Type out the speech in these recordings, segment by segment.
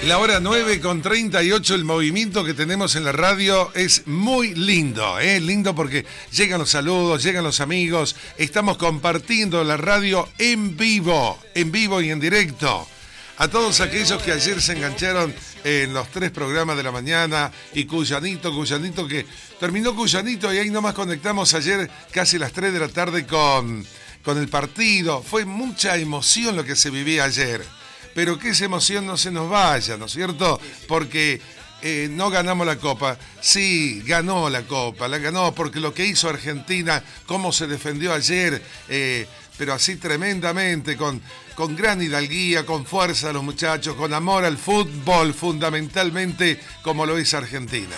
La hora 9:38, el movimiento que tenemos en la radio es muy lindo, lindo porque llegan los saludos, llegan los amigos, estamos compartiendo la radio en vivo y en directo. A todos aquellos que ayer se engancharon en los 3 programas de la mañana y Cuyanito, que terminó Cuyanito y ahí nomás conectamos ayer casi las 3 de la tarde con el partido. Fue mucha emoción lo que se vivía ayer. Pero que esa emoción no se nos vaya, ¿no es cierto? Porque no ganamos la Copa. Sí, ganó la Copa, la ganó porque lo que hizo Argentina, cómo se defendió ayer, pero así tremendamente, con gran hidalguía, con fuerza a los muchachos, con amor al fútbol, fundamentalmente como lo es Argentina.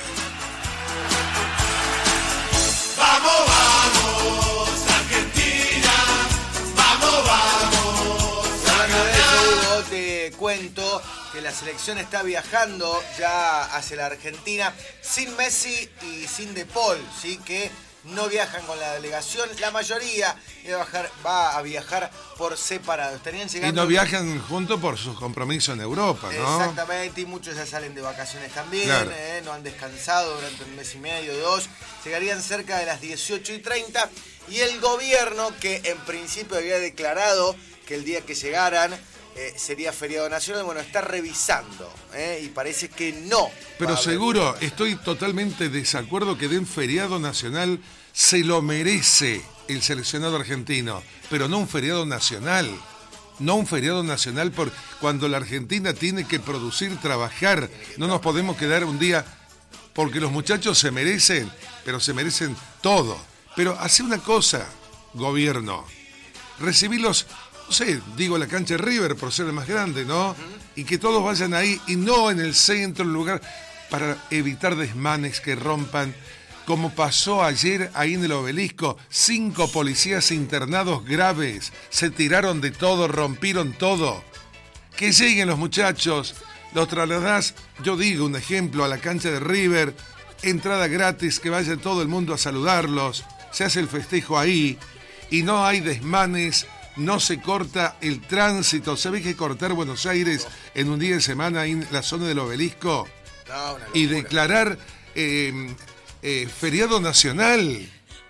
Cuento que la selección está viajando ya hacia la Argentina sin Messi y sin De Paul, ¿sí? Que no viajan con la delegación. La mayoría va a viajar por separado. Estarían llegando... Y no viajan juntos por sus compromisos en Europa, ¿no? Exactamente, y muchos ya salen de vacaciones también, claro. No han descansado durante un mes y medio, 2. Llegarían cerca de las 18:30 y el gobierno, que en principio había declarado que el día que llegaran sería feriado nacional, bueno, está revisando, y parece que no. Pero seguro, estoy totalmente desacuerdo que den feriado nacional, se lo merece el seleccionado argentino, pero no un feriado nacional. No un feriado nacional por cuando la Argentina tiene que producir, trabajar. No nos podemos quedar un día, porque los muchachos se merecen, pero se merecen todo. Pero hace una cosa, gobierno, recibirlos. No sé, digo la cancha de River por ser el más grande, ¿no? Y que todos vayan ahí y no en el centro, el lugar, para evitar desmanes que rompan, como pasó ayer ahí en el Obelisco. 5 policías internados graves, se tiraron de todo, rompieron todo. Que lleguen los muchachos, los trasladás, yo digo un ejemplo, a la cancha de River, entrada gratis, que vaya todo el mundo a saludarlos, se hace el festejo ahí y no hay desmanes. No se corta el tránsito. ¿Sabés que cortar Buenos Aires en un día de semana ahí en la zona del Obelisco? No, y declarar feriado nacional.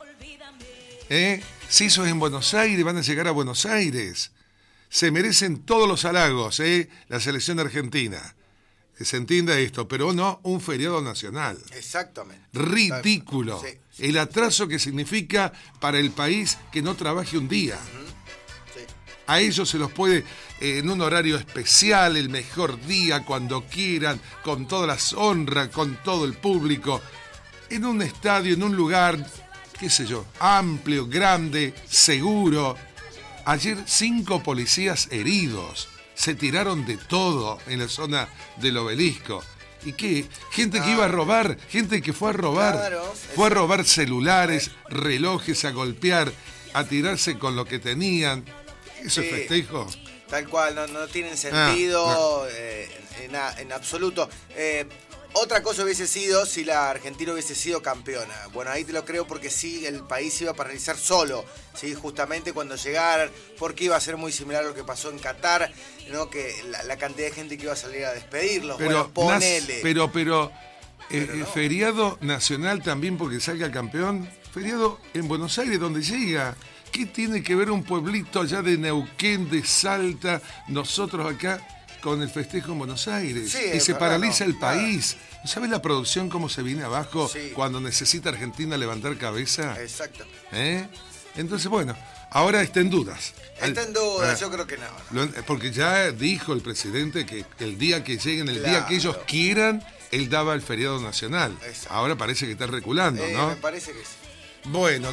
Si eso es en Buenos Aires, van a llegar a Buenos Aires. Se merecen todos los halagos, la selección argentina. Que se entienda esto, pero no un feriado nacional. Exactamente. Ridículo. Sí. El atraso que significa para el país que no trabaje un día. A ellos se los puede, en un horario especial, el mejor día, cuando quieran, con todas las honras, con todo el público, en un estadio, en un lugar, qué sé yo, amplio, grande, seguro. Ayer 5 policías heridos, se tiraron de todo en la zona del Obelisco. ¿Y qué? Gente que iba a robar, gente que fue a robar, fue a robar celulares, relojes, a golpear, a tirarse con lo que tenían. ¿Eso es festejo? Tal cual, no tienen sentido en absoluto. Otra cosa hubiese sido si la Argentina hubiese sido campeona. Bueno, ahí te lo creo porque sí, el país iba a paralizar solo, ¿sí? Justamente cuando llegaran, porque iba a ser muy similar a lo que pasó en Qatar, ¿no? Que la cantidad de gente que iba a salir a despedirlos. Pero, bueno, ponele. Pero no. Feriado nacional también porque salga campeón. Feriado en Buenos Aires, donde llega. ¿Qué tiene que ver un pueblito allá de Neuquén, de Salta, nosotros acá con el festejo en Buenos Aires? Sí, y se paraliza el país. ¿No sabes la producción cómo se viene abajo cuando necesita Argentina levantar cabeza? Exacto. Entonces, bueno, ahora está en dudas. Está en dudas, yo creo que no. Porque ya dijo el presidente que el día que lleguen, el día que ellos quieran, él daba el feriado nacional. Exacto. Ahora parece que está reculando, ¿no? Me parece que sí. Bueno,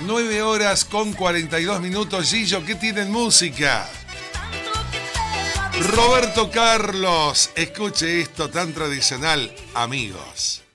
9:42, Gillo, ¿qué tienen música? Roberto Carlos, escuche esto tan tradicional, amigos.